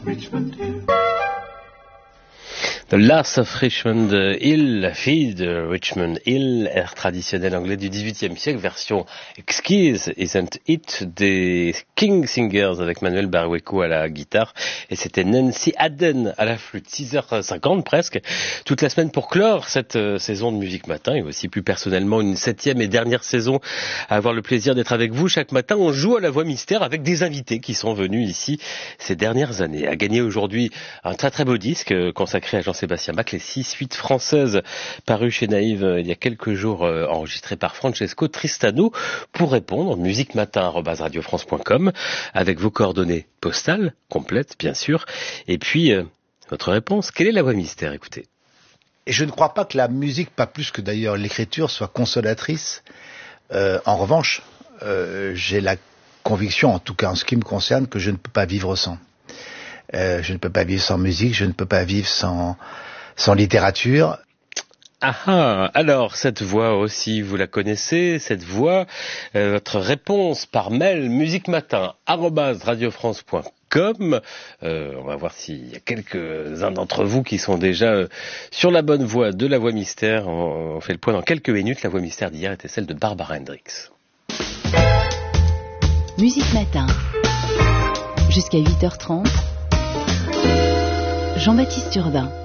Richmond Hill. The Lass of Richmond Hill, la fille de Richmond Hill, air traditionnel anglais du XVIIIe siècle, version exquise, Isn't It, des King Singers avec Manuel Barrueco à la guitare, et c'était Nancy Hadden à la flûte. 6h50 presque, toute la semaine pour clore cette saison de Musique Matin, et aussi plus personnellement une 7e et dernière saison à avoir le plaisir d'être avec vous. Chaque matin, on joue à la voix mystère avec des invités qui sont venus ici ces dernières années. À gagner aujourd'hui un très très beau disque consacré à Jean-Sébastien Bach, les 6 suites françaises parues chez Naïve il y a quelques jours, enregistrées par Francesco Tristano. Pour répondre, musiquematin@radiofrance.com avec vos coordonnées postales complètes bien sûr, et puis votre réponse. Quelle est la voix mystère? Écoutez. Et je ne crois pas que la musique, pas plus que d'ailleurs l'écriture, soit consolatrice. En revanche, j'ai la conviction, en tout cas en ce qui me concerne, que je ne peux pas vivre sans. Je ne peux pas vivre sans musique, je ne peux pas vivre sans littérature. Ah, alors cette voix aussi, vous la connaissez, cette voix, votre réponse par mail musiquematin@radiofrance.com. On va voir s'il y a quelques-uns d'entre vous qui sont déjà sur la bonne voie de la voix mystère. On fait le point dans quelques minutes. La voix mystère d'hier était celle de Barbara Hendricks. Musique Matin, jusqu'à 8h30, Jean-Baptiste Urbain.